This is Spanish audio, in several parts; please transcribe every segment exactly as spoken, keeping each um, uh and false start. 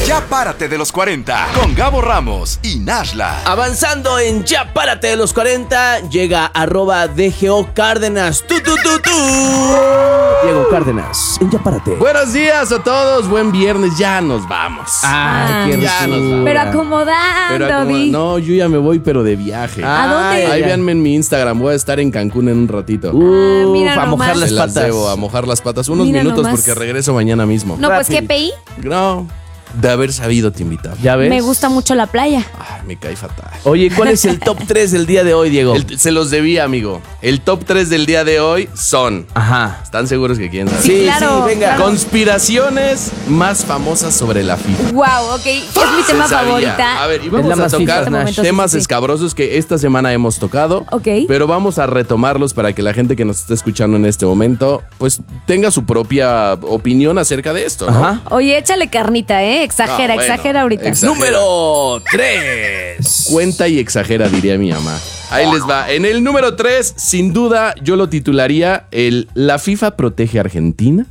Ya párate de los cuarenta con Gabo Ramos y Nashla. Avanzando en Ya párate de los cuarenta, llega arroba D G O Cárdenas. Tú, tú, tú, tú. Diego Cárdenas, en Ya párate. Buenos días a todos, buen viernes, ya nos vamos. Ay, qué ya nos hermosura. vamos. Pero acomodando, Pero acomoda- Di. No, yo ya me voy, pero de viaje. ¿A dónde? Ahí véanme en mi Instagram, voy a estar en Cancún en un ratito. Uf, mira a mojar nomás. las Se las patas. debo, a mojar las patas. Unos Mira minutos nomás. porque regreso mañana mismo. No, pues Rápido. G P I. No, de haber sabido te invitaba. ¿Ya ves? Me gusta mucho la playa. Ay, me cae fatal. Oye, ¿cuál es el top tres del día de hoy, Diego? El- se los debía, amigo. El top tres del día de hoy son... Ajá. ¿Están seguros que quieren saber? Sí, claro, sí, venga. claro. Conspiraciones más famosas sobre la FIFA. Wow, ok. Es mi tema Se sabía. favorita. A ver, y Es vamos la a más tocar FIFA, Nash. temas Sí, sí, sí. escabrosos que esta semana hemos tocado. Ok. Pero vamos a retomarlos para que la gente que nos está escuchando en este momento, pues tenga su propia opinión acerca de esto, ¿no? Ajá. Oye, échale carnita, ¿eh? Exagera, Ah, bueno, exagera ahorita. exagera. Número tres. Cuenta y exagera, diría mi mamá. Ahí les va. En el número tres, sin duda, yo lo titularía el ¿La FIFA protege a Argentina?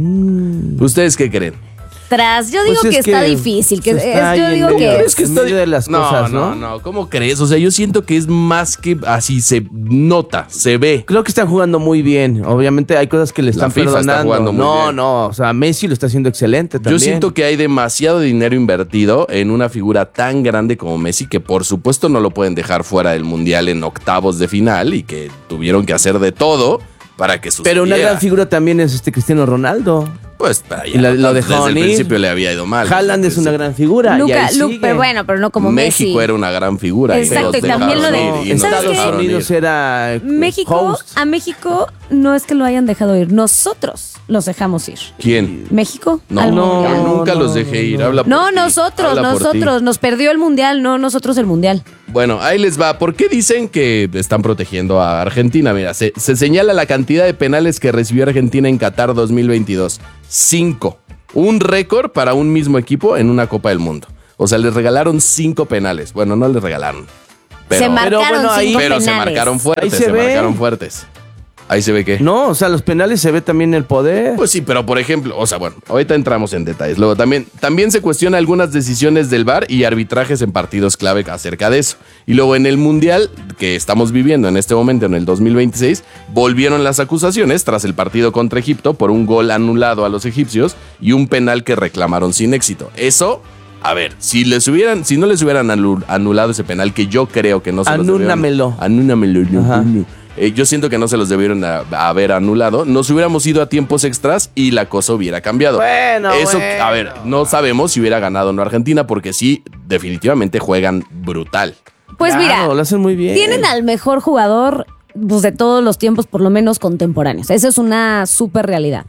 ¿Ustedes qué creen? Tras, yo digo Pues que es está que difícil. Que se está es- yo ahí en digo medio. que. ¿Crees que está de las no, cosas, no, no? no, ¿cómo crees? O sea, yo siento que es más que así se nota, se ve. Creo que están jugando muy bien. Obviamente hay cosas que le están FIFA está perdonando. jugando muy no, bien. no. O sea, Messi lo está haciendo excelente también. Yo siento que hay demasiado dinero invertido en una figura tan grande como Messi que por supuesto no lo pueden dejar fuera del Mundial en octavos de final y que tuvieron que hacer de todo para que sucediera. Pero una gran figura también es este Cristiano Ronaldo. Pues para allá, Y la- lo dejaron desde el ir. principio le había ido mal. Haaland es una gran figura. y Luca, ahí Luca, sigue. pero bueno, pero no como México Messi. era una gran figura. Exacto, y, los y también lo de- dejaron ir, y nos ¿Sabes Estados qué? dejaron Unidos ir. era eh, México, host. a México no es que lo hayan dejado ir, nosotros los dejamos ir. ¿Quién? ¿México? No, Al yo mundial. nunca no, los dejé no, ir. no. Habla por No, ti, nosotros, habla por ti. nosotros. Nos perdió el mundial, no nosotros el mundial. Bueno, ahí les va. ¿Por qué dicen que están protegiendo a Argentina? Mira, se, se señala la cantidad de penales que recibió Argentina en Qatar dos mil veintidós. Cinco. Un récord para un mismo equipo en una Copa del Mundo. O sea, les regalaron cinco penales. Bueno, no les regalaron. Pero, se marcaron bueno, ahí- cinco pero se penales. marcaron fuertes. Ahí se Se, ve. marcaron fuertes. Ahí se ve que. No, o sea, los penales se ve también el poder. Pues sí, pero por ejemplo, o sea, bueno, ahorita entramos en detalles. Luego también, también se cuestiona algunas decisiones del V A R y arbitrajes en partidos clave acerca de eso. Y luego en el Mundial que estamos viviendo en este momento, en el dos mil veintiséis, volvieron las acusaciones tras el partido contra Egipto por un gol anulado a los egipcios y un penal que reclamaron sin éxito. Eso, a ver, si les hubieran, si no les hubieran alu- anulado ese penal, que yo creo que no se los debieron. Anúnamelo. Anúnamelo. Ajá. Eh, yo siento que no se los debieron a- a haber anulado. Nos hubiéramos ido a tiempos extras y la cosa hubiera cambiado. Bueno, Eso, bueno. a ver, no sabemos si hubiera ganado o no Argentina, porque sí, definitivamente juegan brutal. Pues Claro, mira, lo hacen muy bien. tienen al mejor jugador pues, de todos los tiempos, por lo menos contemporáneos. Esa es una súper realidad.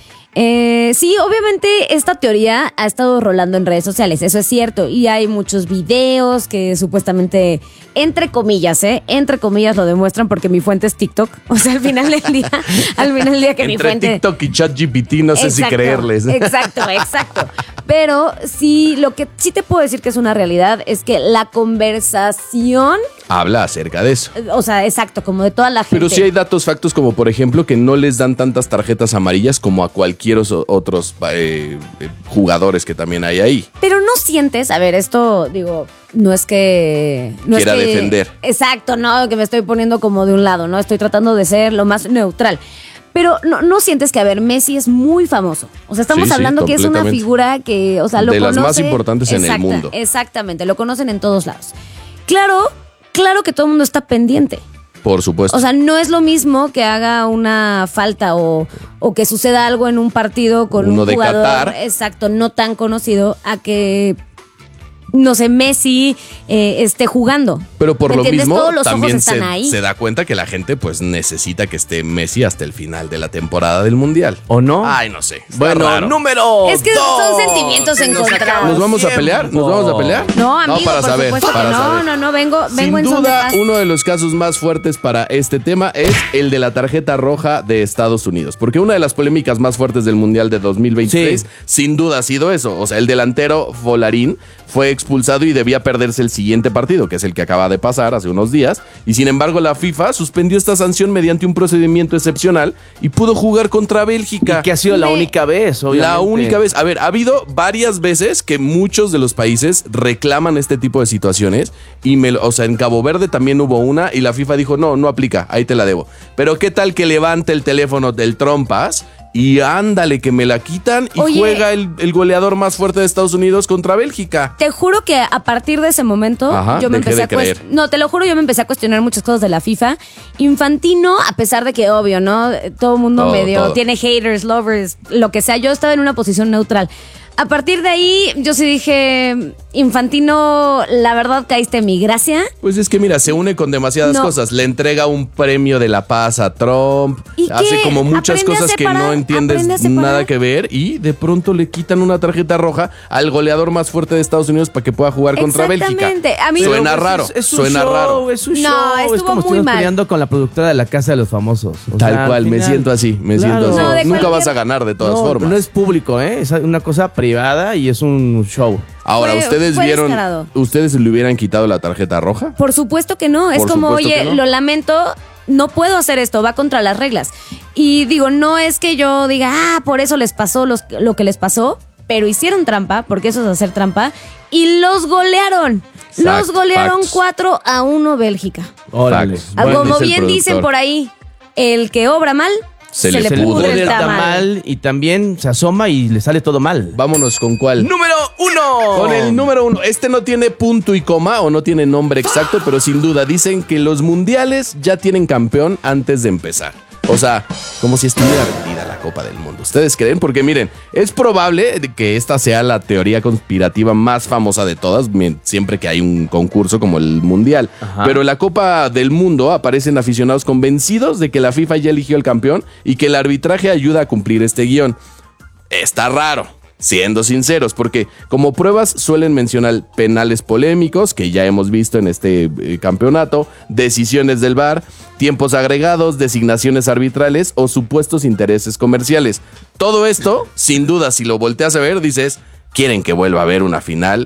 Eh, sí, obviamente esta teoría ha estado rolando en redes sociales, eso es cierto, y hay muchos videos que supuestamente, entre comillas, ¿eh? Entre comillas lo demuestran porque mi fuente es TikTok, o sea, al final del día, al final del día que mi Entre fuente... TikTok y ChatGPT no sé si Exacto, creerles. Exacto, exacto. Pero sí, lo que sí te puedo decir que es una realidad es que la conversación, Habla acerca de eso. o sea, exacto, como de toda la gente. Pero sí hay datos factos como por ejemplo que no les dan tantas tarjetas amarillas como a cualquier oso- otros eh, eh, jugadores que también hay ahí. Pero no sientes, a ver, esto digo, no es que no Quiera es que- defender. Exacto, no, que me estoy poniendo como de un lado, no, estoy tratando de ser lo más neutral. Pero no, no sientes que, a ver, Messi es muy famoso. O sea, estamos Sí, sí, hablando que es una completamente. figura que, o sea, lo De las conoce- más importantes en el Exacta- mundo. Exactamente, lo conocen en todos lados. Claro, claro que todo el mundo está pendiente. Por supuesto. O sea, no es lo mismo que haga una falta o, o que suceda algo en un partido con Uno un de jugador, Qatar. exacto, no tan conocido, a que, no sé, Messi eh, esté jugando. Pero por ¿Me lo entiendes? mismo, Todos los ojos también están se, ahí. se da cuenta que la gente pues necesita que esté Messi hasta el final de la temporada del Mundial. ¿O no? Ay, no sé. está Bueno, raro. número Es que dos. son sentimientos Nos encontrados. acabamos ¿Nos vamos a tiempo. pelear? ¿Nos vamos a pelear? No, amigo, para por saber, supuesto para que no, saber. no, no, vengo, vengo Sin en son de duda, paz. uno de los casos más fuertes para este tema es el de la tarjeta roja de Estados Unidos. Porque una de las polémicas más fuertes del Mundial de dos mil veintiséis, Sí. sin duda ha sido eso. O sea, el delantero Volarín fue expulsado y debía perderse el siguiente partido, que es el que acaba de pasar hace unos días. Y sin embargo, la FIFA suspendió esta sanción mediante un procedimiento excepcional y pudo jugar contra Bélgica. Y que ha sido la Me- única vez, obviamente. La única vez. A ver, ha habido varias veces que muchos de los países reclaman este tipo de situaciones. Y me, lo- o sea, en Cabo Verde también hubo una y la FIFA dijo, no, no aplica, ahí te la debo. Pero ¿qué tal que levante el teléfono del Trompas? Y ándale, que me la quitan y Oye. juega el, el goleador más fuerte de Estados Unidos contra Bélgica. Te juro que a partir de ese momento Ajá, yo me dejé empecé de a cuest- creer. No, te lo juro, yo me empecé a cuestionar muchas cosas de la FIFA. Infantino, a pesar de que obvio, ¿no? Todo el mundo Todo, medio todo. tiene haters, lovers, lo que sea. Yo estaba en una posición neutral. A partir de ahí, yo sí dije, Infantino, la verdad caíste en mi gracia. Pues es que mira, se une con demasiadas No. cosas. Le entrega un premio de la paz a Trump. ¿Y qué? Hace como muchas Aprende a cosas que separar, no entiendes aprende a separar. nada que ver. Y de pronto le quitan una tarjeta roja al goleador más fuerte deEstados Unidos para que pueda jugar contra Bélgica. Exactamente. A mí- Suena Pero, pues, raro, es- es un suena show, raro. Es un No, show. estuvo es como muy estuvimos mal. peleando con la productora de La Casa de los Famosos. O Tal sea, al cual, me final- siento así, me Claro. siento así. No, de Nunca cualquier- vas a ganar de todas no, formas. No es público, ¿eh? Es una cosa privada y es un show. Ahora, Fue- ¿ustedes fue vieron? descarado. ¿Ustedes le hubieran quitado la tarjeta roja? Por supuesto que no. Es Por como, supuesto oye, que no. lo lamento, no puedo hacer esto, va contra las reglas. Y digo, no es que yo diga, ah, por eso les pasó los- lo que les pasó, pero hicieron trampa, porque eso es hacer trampa, y los golearon. Fact, los golearon facts. cuatro a uno Bélgica. Órale. Facts. Ah, Bueno, como dice el bien dicen productor. por ahí, el que obra mal, Se se, le le pudre pudre Pudre el el tamal. tamal y también se asoma y le sale todo mal. Vámonos con cuál. Número uno. Con el número uno. Este no tiene punto y coma o no tiene nombre exacto, pero sin duda dicen que los mundiales ya tienen campeón antes de empezar. O sea, como si estuviera vendida la Copa del Mundo. ¿Ustedes creen? Porque miren, es probable que esta sea la teoría conspirativa más famosa de todas, mien- siempre que hay un concurso como el Mundial. Ajá. Pero en la Copa del Mundo aparecen aficionados convencidos de que la FIFA ya eligió el campeón y que el arbitraje ayuda a cumplir este guión. Está raro, siendo sinceros, porque como pruebas suelen mencionar penales polémicos, que ya hemos visto en este eh, campeonato, decisiones del V A R, tiempos agregados, designaciones arbitrales o supuestos intereses comerciales. Todo esto, sin duda, si lo volteas a ver, dices, quieren que vuelva a haber una final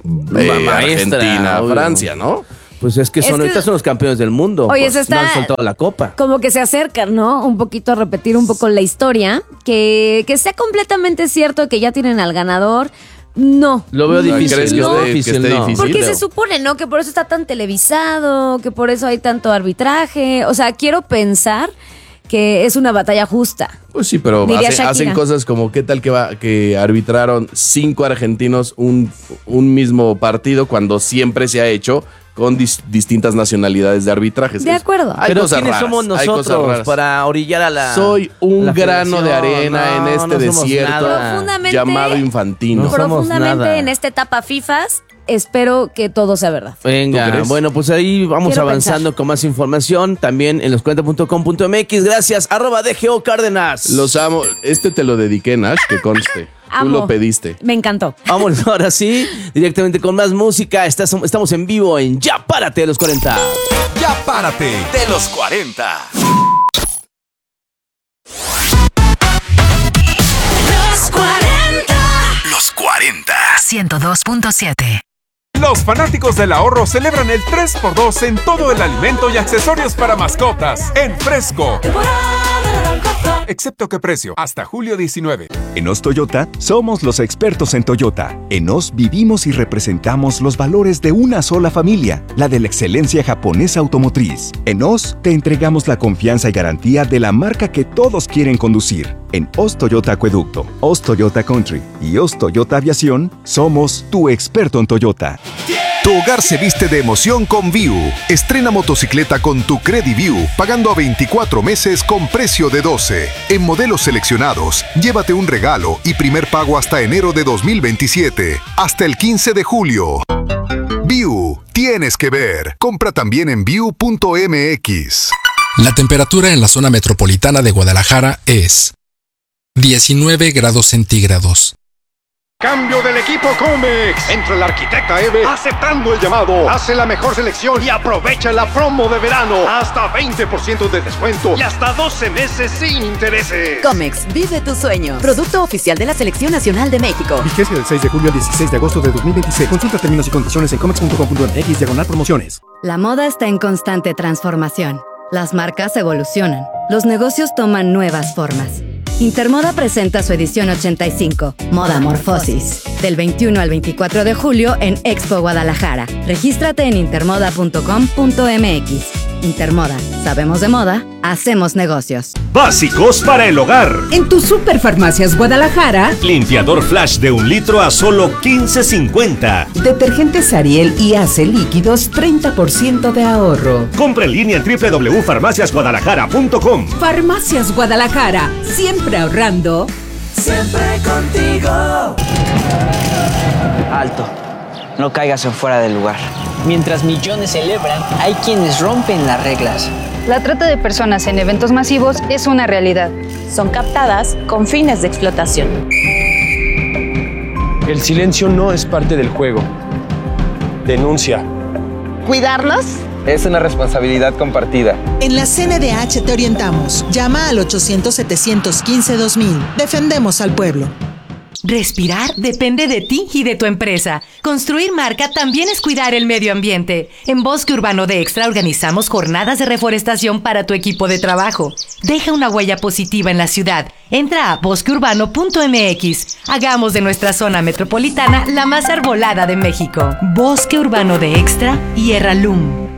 eh, Maestra, Argentina-Francia, ¿no? Pues es que Es son, que- ahorita son los campeones del mundo. Oye, pues, se está- no han soltado la copa. Como que se acercan, ¿no? Un poquito a repetir un poco la historia. Que, que sea completamente cierto que ya tienen al ganador. No. Lo veo No, difícil. ¿crees que lo veo esté- que difícil, esté no. difícil? Porque Leo. se supone, ¿no? Que por eso está tan televisado, que por eso hay tanto arbitraje. O sea, quiero pensar que es una batalla justa. Pues sí, pero Diría hacen, Shakira. hacen cosas como qué tal que va, que arbitraron cinco argentinos un, un mismo partido cuando siempre se ha hecho con dis- distintas nacionalidades de arbitrajes. De acuerdo. Hay Pero cosas ¿quiénes raras, somos hay cosas nosotros raras. para orillar a la Soy un la grano de federación? arena en No, este no somos desierto nada. Profundamente- llamado Infantino. No somos Profundamente nada. en esta etapa FIFAs, espero que todo sea verdad. ¿Tú Venga, crees? bueno, pues ahí vamos Quiero avanzando pensar. con más información también en los cuarenta punto com punto m x. Gracias, arroba D G O Cárdenas. Los amo. Este te lo dediqué, Nash, que conste. Tú Amo. lo pediste. Me encantó. Vámonos ahora sí, directamente con más música. Estás- estamos en vivo en Ya Párate de los cuarenta. Ya párate de los cuarenta. Los cuarenta. Los cuarenta. ciento dos punto siete. Los fanáticos del ahorro celebran el tres por dos en todo el alimento y accesorios para mascotas en Fresco. Excepto que precio, hasta julio diecinueve. En Os Toyota somos los expertos en Toyota. En Os vivimos y representamos los valores de una sola familia, la de la excelencia japonesa automotriz. En Os te entregamos la confianza y garantía de la marca que todos quieren conducir. En Os Toyota Acueducto, Os Toyota Country y Os Toyota Aviación, somos tu experto en Toyota. Tu hogar se viste de emoción con View. Estrena motocicleta con tu CrediView, pagando a veinticuatro meses con precio de doce. En modelos seleccionados, llévate un regalo y primer pago hasta enero de dos mil veintisiete. Hasta el quince de julio. View, tienes que ver. Compra también en view punto m x. La temperatura en la zona metropolitana de Guadalajara es diecinueve grados centígrados. Cambio del equipo Comex. Entra la arquitecta Eve aceptando el llamado. Hace la mejor selección y aprovecha la promo de verano. Hasta veinte por ciento de descuento y hasta doce meses sin intereses. Comex, vive tus sueños. Producto oficial de la Selección Nacional de México. Vigencia del seis de julio al dieciséis de agosto de dos mil veintiséis. Consulta términos y condiciones en comex punto com punto m x diagonal promociones. La moda está en constante transformación. Las marcas evolucionan. Los negocios toman nuevas formas. Intermoda presenta su edición ochenta y cinco, Moda Morfosis, del veintiuno al veinticuatro de julio en Expo Guadalajara. Regístrate en intermoda punto com punto m x. Intermoda, sabemos de moda, hacemos negocios. Básicos para el hogar. En tu Superfarmacias Guadalajara, limpiador flash de un litro a solo quince cincuenta. Detergentes Ariel y Ace líquidos, treinta por ciento de ahorro. Compra en línea en doble u doble u doble u punto farmacias guadalajara punto com. Farmacias Guadalajara, siempre ahorrando. Siempre contigo. Alto, no caigas en fuera del lugar. Mientras millones celebran, hay quienes rompen las reglas. La trata de personas en eventos masivos es una realidad. Son captadas con fines de explotación. El silencio no es parte del juego. Denuncia. ¿Cuidarnos? Es una responsabilidad compartida. En la C N D H te orientamos. Llama al ochocientos, setecientos quince, dos mil. Defendemos al pueblo. Respirar depende de ti y de tu empresa. Construir marca también es cuidar el medio ambiente. En Bosque Urbano de Extra organizamos jornadas de reforestación para tu equipo de trabajo. Deja una huella positiva en la ciudad. Entra a bosque urbano punto m x. Hagamos de nuestra zona metropolitana la más arbolada de México. Bosque Urbano de Extra y Erralum.